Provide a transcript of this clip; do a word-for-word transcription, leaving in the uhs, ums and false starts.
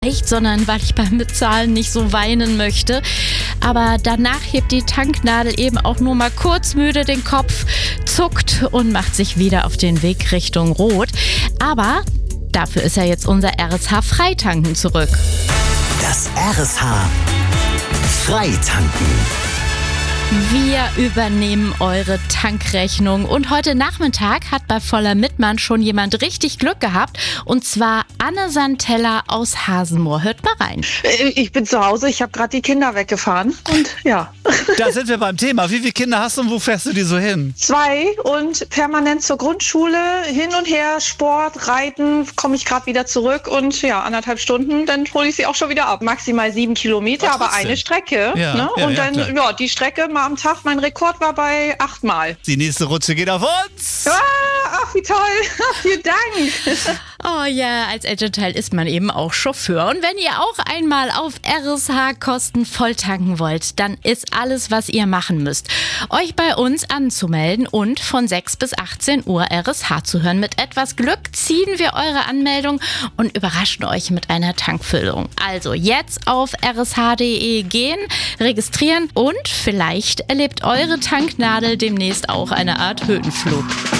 Nicht, sondern weil ich beim Bezahlen nicht so weinen möchte. Aber danach hebt die Tanknadel eben auch nur mal kurz müde den Kopf, zuckt und macht sich wieder auf den Weg Richtung Rot. Aber dafür ist ja jetzt unser R S H-Freitanken zurück. Das R S H Freitanken. Wir übernehmen eure Tankrechnung und heute Nachmittag hat bei Voller Mitmann schon jemand richtig Glück gehabt und zwar Anne Santella aus Hasenmoor. Hört mal rein. Ich bin zu Hause, ich habe gerade die Kinder weggefahren und ja. Da sind wir beim Thema. Wie viele Kinder hast du und wo fährst du die so hin? Zwei und permanent zur Grundschule, hin und her, Sport, Reiten, komme ich gerade wieder zurück und ja, anderthalb Stunden, dann hole ich sie auch schon wieder ab. Maximal sieben Kilometer, Ach, aber eine Strecke. Ja, ne? ja, und ja, dann, klar. ja, die Strecke mal am Tag, mein Rekord war bei achtmal. Die nächste Rutsche geht auf uns. Ah, ach, wie toll. Vielen Dank. Oh ja, als Elternteil ist man eben auch Chauffeur. Und wenn ihr auch einmal auf R S H kostenvoll tanken wollt, dann ist alles, was ihr machen müsst, euch bei uns anzumelden und von sechs bis achtzehn Uhr R S H zu hören. Mit etwas Glück ziehen wir eure Anmeldung und überraschen euch mit einer Tankfüllung. Also jetzt auf r s h punkt d e gehen, registrieren und vielleicht erlebt eure Tanknadel demnächst auch eine Art Höhenflug.